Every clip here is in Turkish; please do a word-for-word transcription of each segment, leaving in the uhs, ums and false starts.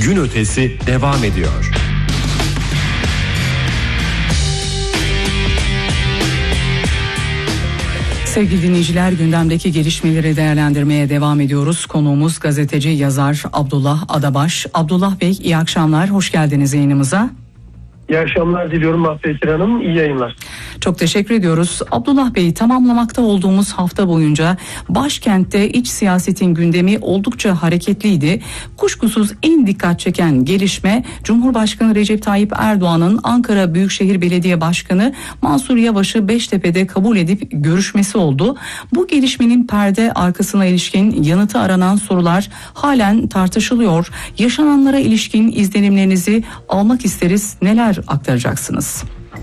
Gün Ötesi devam ediyor. Sevgili dinleyiciler, gündemdeki gelişmeleri değerlendirmeye devam ediyoruz. Konuğumuz gazeteci, yazar Abdullah Adabaş. Abdullah Bey, iyi akşamlar, hoş geldiniz yayınımıza. İyi akşamlar diliyorum Mahfettir Hanım, iyi yayınlar. Çok teşekkür ediyoruz. Abdullah Bey, tamamlamakta olduğumuz hafta boyunca başkentte iç siyasetin gündemi oldukça hareketliydi. Kuşkusuz en dikkat çeken gelişme Cumhurbaşkanı Recep Tayyip Erdoğan'ın Ankara Büyükşehir Belediye Başkanı Mansur Yavaş'ı Beştepe'de kabul edip görüşmesi oldu. Bu gelişmenin perde arkasına ilişkin yanıtı aranan sorular halen tartışılıyor. Yaşananlara ilişkin izlenimlerinizi almak isteriz. Neler aktaracaksınız?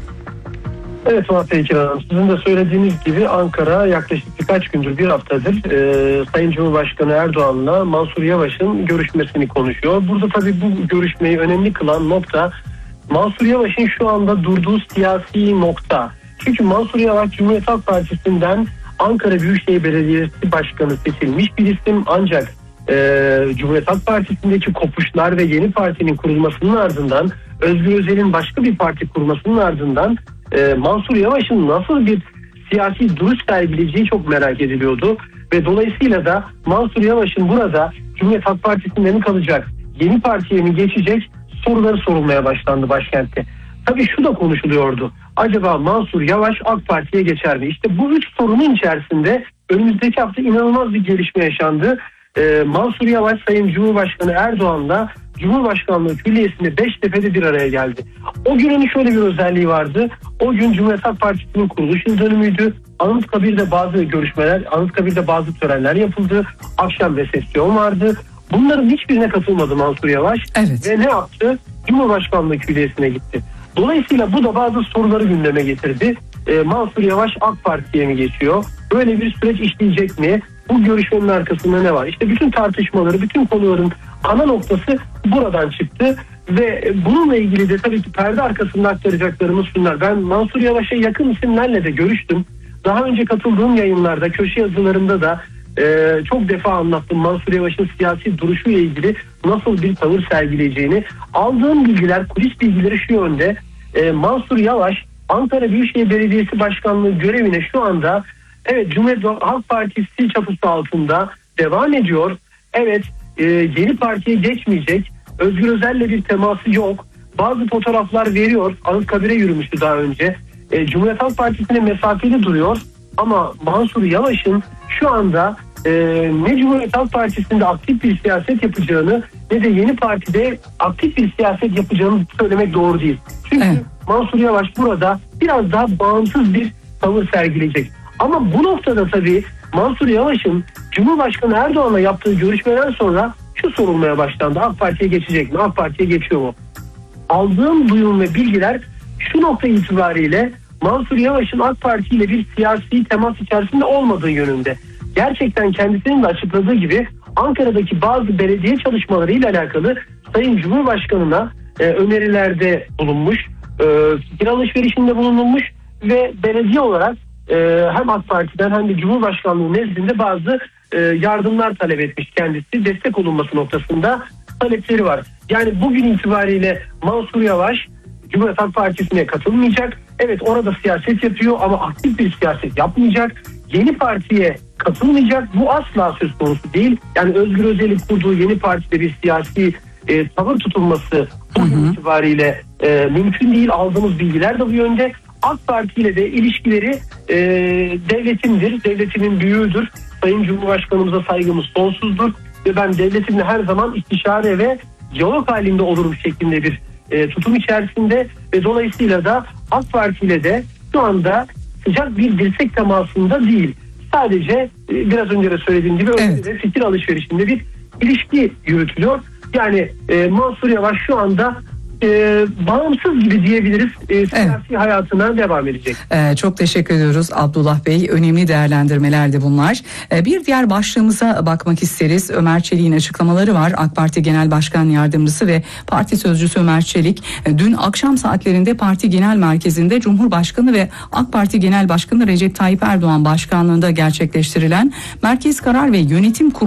Evet Mahfettir Hanım, sizin de söylediğiniz gibi Ankara yaklaşık birkaç gündür, bir haftadır e, Sayın Cumhurbaşkanı Erdoğan'la Mansur Yavaş'ın görüşmesini konuşuyor. Burada tabii bu görüşmeyi önemli kılan nokta Mansur Yavaş'ın şu anda durduğu siyasi nokta. Çünkü Mansur Yavaş Cumhuriyet Halk Partisi'nden Ankara Büyükşehir Belediyesi Başkanı seçilmiş bir isim, ancak e, Cumhuriyet Halk Partisi'ndeki kopuşlar ve yeni partinin kurulmasının ardından, Özgür Özel'in başka bir parti kurmasının ardından e, Mansur Yavaş'ın nasıl bir siyasi duruş sergileyeceği çok merak ediliyordu. Ve dolayısıyla da Mansur Yavaş'ın burada Cumhuriyet Halk Partisi'nde mi kalacak, yeni partiye mi geçecek soruları sorulmaya başlandı başkentte. Tabii şu da konuşuluyordu. Acaba Mansur Yavaş AK Parti'ye geçer mi? İşte bu üç sorunun içerisinde önümüzdeki hafta inanılmaz bir gelişme yaşandı. Ee, Mansur Yavaş Sayın Cumhurbaşkanı Erdoğan'la Cumhurbaşkanlığı Külliyesi'nde Beştepe'de bir araya geldi. O günün şöyle bir özelliği vardı. O gün Cumhuriyet Halk Partisi'nin kuruluş yıl dönümüydü. Anıtkabir'de bazı görüşmeler, Anıtkabir'de bazı törenler yapıldı. Akşam resepsiyon vardı. Bunların hiçbirine katılmadı Mansur Yavaş. Evet. Ve ne yaptı? Cumhurbaşkanlığı Külliyesi'ne gitti. Dolayısıyla bu da bazı soruları gündeme getirdi. Ee, Mansur Yavaş AK Parti'ye mi geçiyor? Böyle bir süreç işleyecek mi? Bu görüşmenin arkasında ne var? İşte bütün tartışmaları, bütün konuların ana noktası buradan çıktı. Ve bununla ilgili de tabii ki perde arkasında aktaracaklarımız şunlar. Ben Mansur Yavaş'a yakın isimlerle de görüştüm. Daha önce katıldığım yayınlarda, köşe yazılarımda da e, çok defa anlattım Mansur Yavaş'ın siyasi duruşuyla ilgili nasıl bir tavır sergileyeceğini. Aldığım bilgiler, kulis bilgileri şu yönde. E, Mansur Yavaş Ankara Büyükşehir Belediyesi Başkanlığı görevine şu anda evet Cumhuriyet Halk Partisi çatısı altında devam ediyor. Evet e, yeni partiye geçmeyecek. Özgür Özel'le bir teması yok. Bazı fotoğraflar veriyor. Anıtkabir'e yürümüştü daha önce. E, Cumhuriyet Halk Partisi'ne mesafeli duruyor. Ama Mansur Yavaş'ın şu anda e, ne Cumhuriyet Halk Partisi'nde aktif bir siyaset yapacağını ne de yeni partide aktif bir siyaset yapacağını söylemek doğru değil. Çünkü evet. Mansur Yavaş burada biraz daha bağımsız bir tavır sergileyecek. Ama bu noktada tabii Mansur Yavaş'ın Cumhurbaşkanı Erdoğan'la yaptığı görüşmeden sonra şu sorulmaya başlandı. AK Parti'ye geçecek mi? AK Parti'ye geçiyor mu? Aldığım duyum ve bilgiler şu nokta itibariyle Mansur Yavaş'ın AK Parti ile bir siyasi temas içerisinde olmadığı yönünde. Gerçekten kendisinin de açıkladığı gibi Ankara'daki bazı belediye çalışmaları ile alakalı Sayın Cumhurbaşkanı'na e, önerilerde bulunmuş, e, fikir alışverişinde bulunulmuş ve belediye olarak e, hem AK Parti'den hem de Cumhurbaşkanlığı nezdinde bazı e, yardımlar talep etmiş kendisi. Destek olunması noktasında talepleri var. Yani bugün itibariyle Mansur Yavaş Cumhuriyet Halk Partisi'ne katılmayacak. Evet orada siyaset yapıyor ama aktif bir siyaset yapmayacak. Yeni partiye katılmayacak. Bu asla söz konusu değil. Yani Özgür Özel'in kurduğu yeni partide bir siyasi e, tavır tutulması bugün itibariyle e, mümkün değil. Aldığımız bilgiler de bu yönde. AK Parti ile de ilişkileri e, devletindir. Devletimin büyüğüdür. Sayın Cumhurbaşkanımıza saygımız sonsuzdur. Ve ben devletimle her zaman istişare ve diyalog halinde olurum şeklinde bir e, tutum içerisinde. Ve dolayısıyla da AK Parti ile de şu anda sıcak bir dirsek temasında değil. Sadece e, biraz önce de söylediğim gibi evet. öyle fikir alışverişinde bir ilişki yürütülüyor. Yani e, Mansur Yavaş şu anda e, bağımsız gibi diyebiliriz. E, siyasi evet. hayatına devam edecek. Ee, çok teşekkür ediyoruz Abdullah Bey. Önemli değerlendirmelerdi bunlar. Ee, bir diğer başlığımıza bakmak isteriz. Ömer Çelik'in açıklamaları var. AK Parti Genel Başkan Yardımcısı ve Parti Sözcüsü Ömer Çelik dün akşam saatlerinde Parti Genel Merkezi'nde Cumhurbaşkanı ve AK Parti Genel Başkanı Recep Tayyip Erdoğan başkanlığında gerçekleştirilen Merkez Karar ve Yönetim Kurulu